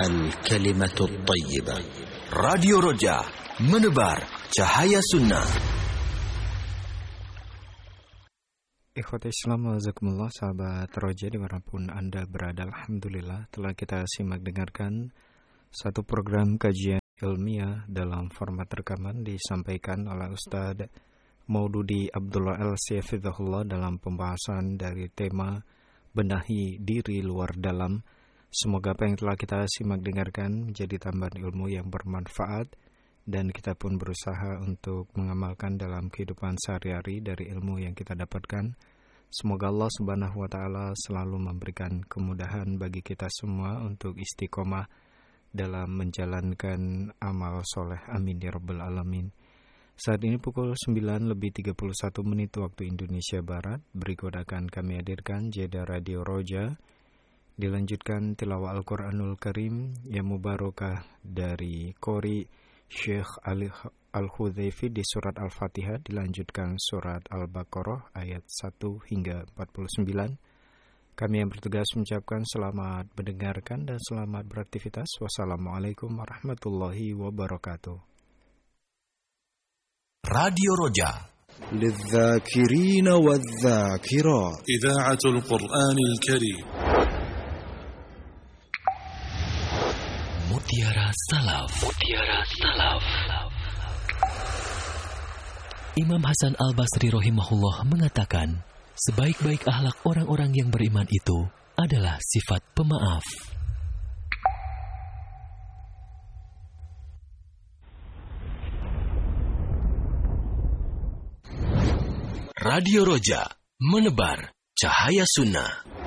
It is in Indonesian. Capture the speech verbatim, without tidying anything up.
Al-Kalimatul Tayyibah. Radio Roja, menebar cahaya sunnah. Ikhwati Islam, wajazakumullah, sahabat Roja dimanapun Anda berada. Alhamdulillah telah kita simak dengarkan satu program kajian ilmiah dalam format rekaman disampaikan oleh Ustadz Maududi Abdullah Al-Siyafidhullah dalam pembahasan dari tema benahi diri luar dalam. Semoga apa yang telah kita simak dengarkan menjadi tambahan ilmu yang bermanfaat dan kita pun berusaha untuk mengamalkan dalam kehidupan sehari-hari dari ilmu yang kita dapatkan. Semoga Allah Subhanahu wa taala selalu memberikan kemudahan bagi kita semua untuk istiqomah dalam menjalankan amal soleh. Amin ya rabbal alamin. Saat ini pukul sembilan lebih tiga puluh satu menit waktu Indonesia Barat. Berikut akan kami hadirkan jeda Radio Roja. Dilanjutkan tilawah Al-Quranul Karim yang mubarakah dari Qori Syekh Ali Al-Hudhaifi di surat Al-Fatihah. Dilanjutkan surat Al-Baqarah ayat satu hingga empat puluh sembilan. Kami yang bertugas mengucapkan selamat mendengarkan dan selamat beraktivitas. Wassalamualaikum warahmatullahi wabarakatuh. Radio Roja للذاكرين والذاكرات إذاعة القرآن الكريم. Mutiara Salaf. Mutiara Salaf. Imam Hasan Al-Basri rahimahullah mengatakan, sebaik-baik akhlak orang-orang yang beriman itu adalah sifat pemaaf. Radio Roja, menebar cahaya sunnah.